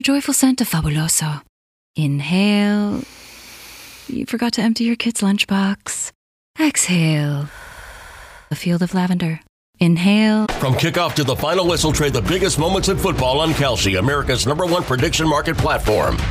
Joyful scent of Fabuloso. Inhale. You forgot to empty your kid's lunchbox. Exhale. A field of lavender. Inhale. From kickoff to the final whistle, trade the biggest moments in football on Kalshi, America's #1 prediction market platform.